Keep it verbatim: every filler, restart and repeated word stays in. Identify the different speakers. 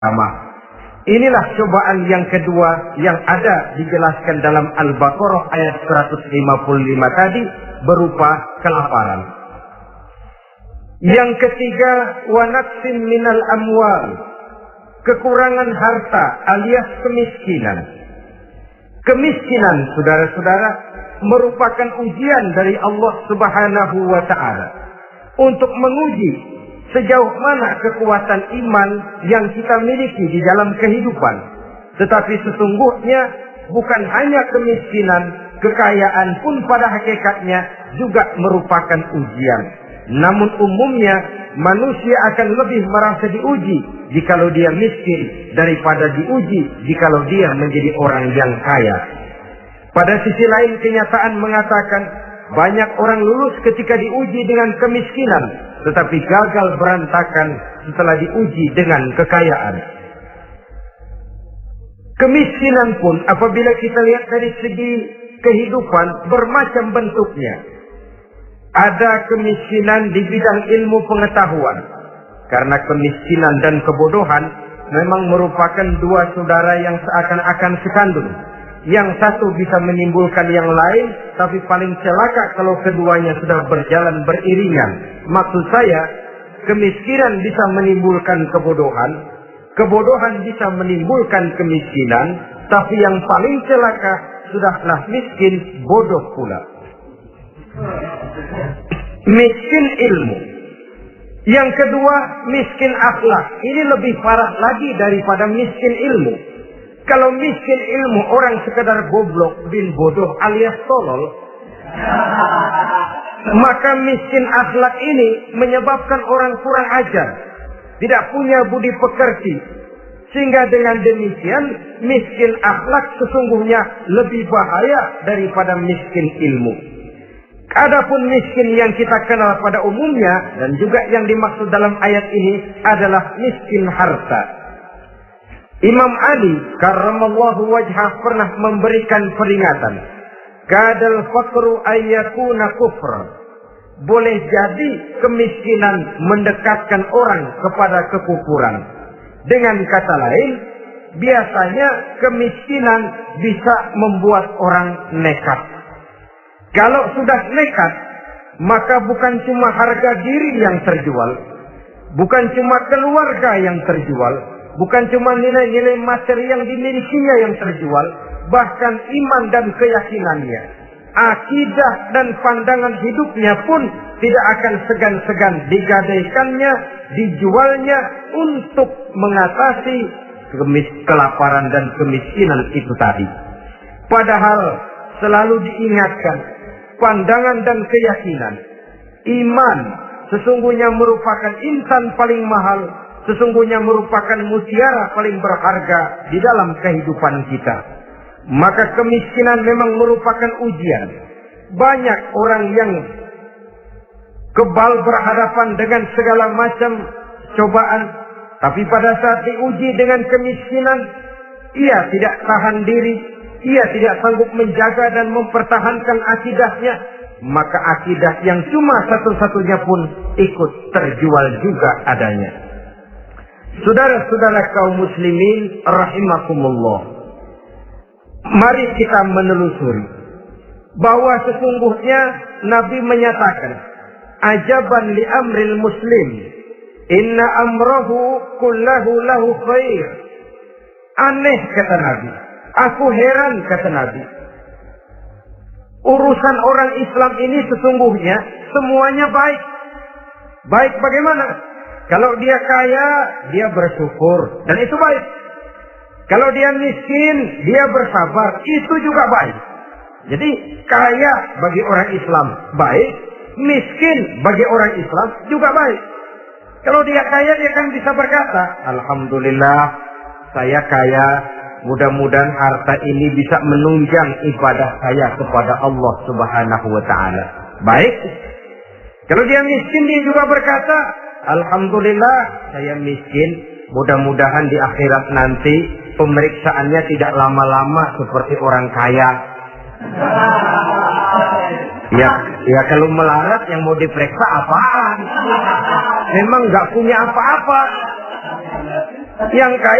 Speaker 1: sama. Inilah cobaan yang kedua yang ada dijelaskan dalam Al-Baqarah ayat seratus lima puluh lima tadi berupa kelaparan. Yang ketiga, wa naqsin minal amwal, kekurangan harta alias kemiskinan. Kemiskinan, saudara-saudara, merupakan ujian dari Allah Subhanahu wa taala untuk menguji sejauh mana kekuatan iman yang kita miliki di dalam kehidupan. Tetapi sesungguhnya bukan hanya kemiskinan, kekayaan pun pada hakikatnya juga merupakan ujian. Namun umumnya manusia akan lebih merasa diuji jikalau dia miskin daripada diuji jikalau dia menjadi orang yang kaya. Pada sisi lain kenyataan mengatakan banyak orang lulus ketika diuji dengan kemiskinan, tetapi gagal berantakan setelah diuji dengan kekayaan. Kemiskinan pun apabila kita lihat dari segi kehidupan bermacam bentuknya. Ada kemiskinan di bidang ilmu pengetahuan. Karena kemiskinan dan kebodohan memang merupakan dua saudara yang seakan-akan sekandung. Yang satu bisa menimbulkan yang lain, tapi paling celaka kalau keduanya sudah berjalan beriringan. Maksud saya, kemiskinan bisa menimbulkan kebodohan, kebodohan bisa menimbulkan kemiskinan, tapi yang paling celaka sudahlah miskin, bodoh pula. Miskin ilmu. Yang kedua, miskin akhlak. Ini lebih parah lagi daripada miskin ilmu. Kalau miskin ilmu orang sekedar goblok bin bodoh alias tolol, maka miskin akhlak ini menyebabkan orang kurang ajar, tidak punya budi pekerti, sehingga dengan demikian miskin akhlak sesungguhnya lebih bahaya daripada miskin ilmu. Adapun miskin yang kita kenal pada umumnya dan juga yang dimaksud dalam ayat ini adalah miskin harta. Imam Ali karramallahu wajhah pernah memberikan peringatan, kadal faqru ayyakuna kufra. Boleh jadi kemiskinan mendekatkan orang kepada kekufuran. Dengan kata lain, biasanya kemiskinan bisa membuat orang nekat. Kalau sudah nekat, maka bukan cuma harga diri yang terjual, bukan cuma keluarga yang terjual, bukan cuma nilai-nilai materi yang dimilikinya yang terjual, bahkan iman dan keyakinannya, akidah dan pandangan hidupnya pun tidak akan segan-segan digadaikannya, dijualnya untuk mengatasi kelaparan dan kemiskinan itu tadi. Padahal selalu diingatkan, pandangan dan keyakinan, iman sesungguhnya merupakan insan paling mahal, sesungguhnya merupakan mutiara paling berharga di dalam kehidupan kita. Maka kemiskinan memang merupakan ujian. Banyak orang yang kebal berhadapan dengan segala macam cobaan, tapi pada saat diuji dengan kemiskinan, ia tidak tahan diri, ia tidak sanggup menjaga dan mempertahankan akidahnya, maka akidah yang cuma satu-satunya pun ikut terjual juga adanya. Saudara-saudara kaum muslimin rahimakumullah, mari kita menelusuri bahwa sesungguhnya Nabi menyatakan, ajaban li amril muslim, inna amrahu kullahu lahu khair. Aneh kata Nabi, aku heran kata Nabi, urusan orang Islam ini sesungguhnya semuanya baik. Baik bagaimana? Kalau dia kaya, dia bersyukur, dan itu baik. Kalau dia miskin, dia bersabar, itu juga baik. Jadi kaya bagi orang Islam baik, miskin bagi orang Islam juga baik. Kalau dia kaya, dia kan bisa berkata, alhamdulillah saya kaya, mudah-mudahan harta ini bisa menunjang ibadah saya kepada Allah Subhanahu wa taala. Baik. Kalau dia miskin, dia juga berkata, alhamdulillah saya miskin, mudah-mudahan di akhirat nanti pemeriksaannya tidak lama-lama seperti orang kaya. Ya, ya kalau melarat yang mau diperiksa apaan? Memang nggak punya apa-apa. Yang kaya